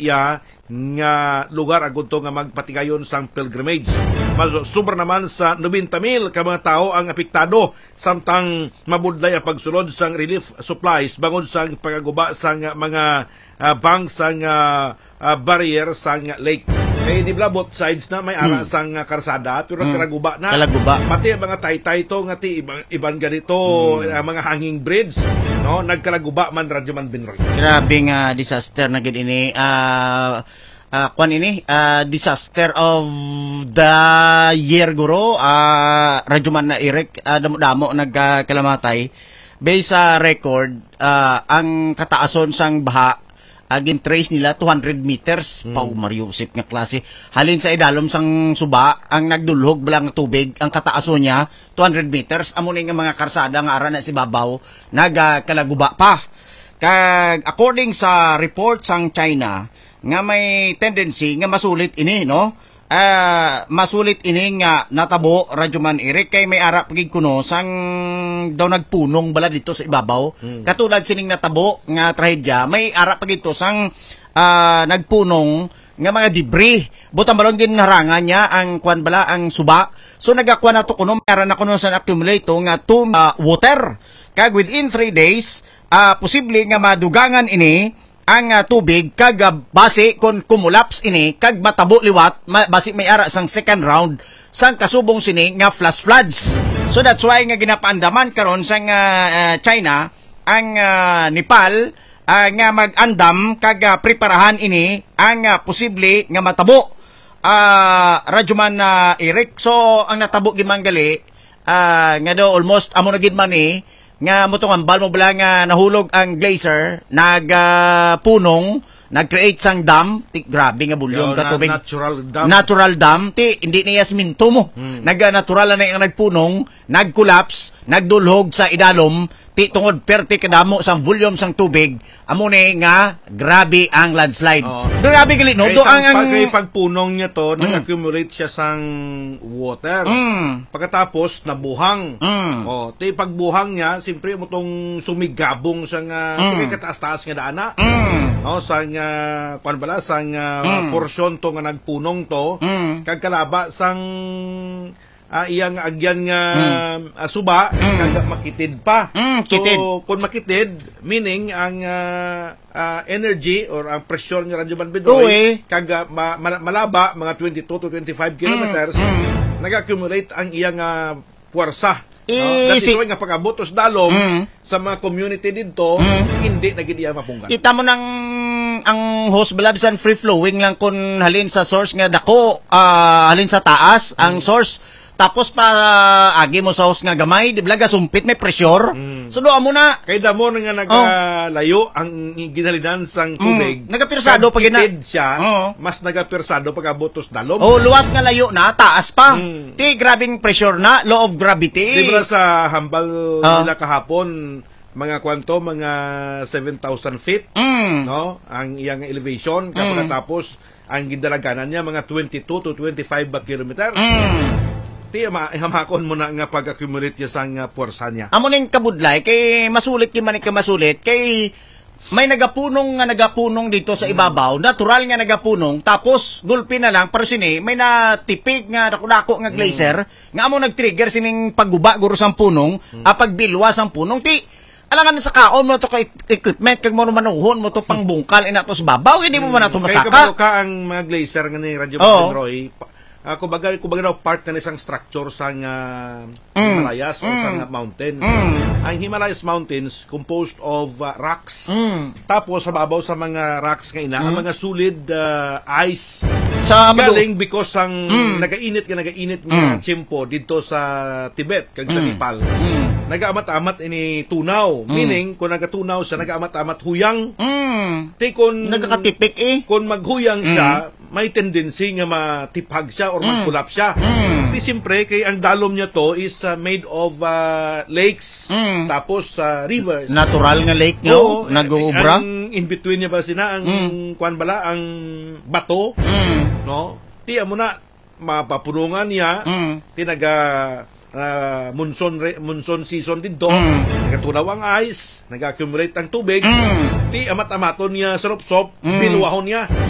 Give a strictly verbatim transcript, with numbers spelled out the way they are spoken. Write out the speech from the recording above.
ya nga lugar agud to nga magpatigayon sang pilgrimage. Mas sobra naman sa ninety mil ka mga tao ang apektado samtang mabudlay ang pagsulod sang relief supplies bangod sang pagaguba sang mga uh, bank sang uh, uh, barrier sang lake. Kaya di ba both sides na may ara hmm. sang uh, karsada pero hmm. kalaguba na. Kalaguba. Pati mga taytay to nga ti ibang, ibang ganito hmm. uh, mga hanging bridge no nagkalaguba man radyo man binroy. Grabe nga disaster na gid ini. Ah uh, Uh, kwan ini, uh, disaster of the year guro, uh, radyo man na Eric, uh, damo-damo nagkalamatay. Based sa record, uh, ang kataason sang baha, uh, gin-trace nila two hundred meters. Hmm. Pau Mariusip nga klase. Halin sa idalom sang suba, ang nagdulhog balang tubig, ang kataason niya, two hundred meters. Amo nga mga karsada nga ara na si Babaw, nagkalaguba pa. Kag according sa report sang China, nga may tendency nga masulit ini no uh, masulit ini nga natabo radyo man Eric kay may ara pagig kuno sang daw nagpunong bala dito sa ibabaw hmm. katulad sining natabo nga trahedya may ara pagito sang uh, nagpunong nga mga debris butang balon ginarangan niya ang kwan bala ang suba so nagakuha na to kuno meron na kuno sa accumulate nga to uh, water kag within three days uh, posible nga madugangan ini ang uh, tubig kag uh, base kon kumulaps ini kag matabo liwat ma, base may ara sang second round sang kasubong sini nga flash floods. So that's why nga ginapaandaman karon sang uh, uh, China ang uh, Nepal uh, nga mag-andam kag uh, preparahan ini ang uh, posible nga matabo. Uh, radyo man uh, Eric so ang natabo gimanggali uh, nga do almost amo na gid man ni nga mo tong ambal mo bala nga nahulog ang glacier nagpunong uh, nag-create sang dam ti grabe nga bulyon ka tubig natural dam natural dam ti hindi niya siminto mo hmm. nag natural na ang nagpunong nag-collapse nagdulhog sa idalom ti tungod perti kadamo sang volume sang tubig amo ni nga grabe ang landslide. Oh. Grabe gali no do ang ang pag pagpunong niya to mm. nag-accumulate siya sang water. Mm. Pagkatapos nabuhang. Mm. Oh, ti pagbuhang niya simpre mo tong sumigabong sang uh, mm. kataas-taas nga daana. Mm. Oh, sang uh, kuan bala sang uh, mm. porsyon to nga nagpunong to mm. kag kalaba sang Uh, iyang agyan nga mm. uh, suba mm. kag makitid pa. Mm, kitid. So kung makitid meaning ang uh, uh, energy or ang pressure ni Radyo Banbidoy kag uh, ma ma malaba mga twenty-two to twenty-five kilometers mm. mm. nag-accumulate ang iyang uh, puwersa. No? Dati nga pag-abutos dalom mm. sa mga community dito mm. hindi na gid iya mapunggan. Kita mo nang ang host balabsan free flowing lang kun halin sa source nga dako uh, halin sa taas mm. ang source tapos pa uh, agi mo sa host nga gamay di blaga sumpit may pressure mm. so doa mo na kay damo nga nagalayo oh. ang ginalidan sang tubig mm. nagapirsado pag ina siya oh. mas nagapirsado pag abutos dalom oh luwas nga layo na taas pa mm. ti grabing pressure na law of gravity di ba sa hambal oh. nila kahapon mga kwanto mga seven thousand feet mm. no ang iyang elevation kapag mm. tapos ang gidalaganan niya mga twenty-two to twenty-five kilometers mm. Ti hamakon mo na nga pag-accumulate niya sang uh, puwersa niya. Amo ning kabudlay kay masulit ki man ka masulit kay may nagapunong nga nagapunong dito sa ibabaw, mm. natural nga nagapunong tapos gulpi na lang pero sini may natipig nga dako-dako nga glacier mm. nga amo nag-trigger sining pagguba guro sang punong, mm. a pagbilwa sang punong ti alangan sa kaon mo to kay equipment kag mo manuhon mo to pangbungkal ina to sa babaw hindi mo man ato masaka. Kay ka ang mga glacier nga ni Radyo Roy Uh, kumbaga, kumbaga na part na isang structure sa uh, mm. Himalayas o mm. sa mountains. Mm. Ang Himalayas Mountains composed of uh, rocks. Mm. Tapos sa babaw sa mga rocks nga ina, mm. ang mga solid uh, ice sa galing because ang mm. nagainit ka nagainit nga mm. tiyempo dito sa Tibet kag sa mm. Nepal. Mm. Nagaamat-amat ini tunaw, mm. meaning kung nagatunaw siya nagaamat-amat huyang. Mm. Ti kun nagakatipik eh. Kung maghuyang mm. siya, may tendency nga matipag siya or mm. mag-collapse siya. Mm. Di siyempre, kay ang dalom niya to is uh, made of uh, lakes, mm. tapos uh, rivers. Natural nga lake nyo, oh, nag-uubra. Ang in-between niya ba sina, ang mm. kwan bala, ang bato, mm. no? Ti mo na, mapapulungan niya, mm. tinaga uh, monsoon, monsoon season dito, mm. nagatunaw ang ice, nag-accumulate ang tubig, mm. ti amat-amaton niya sarupsop, mm. binuwahon niya.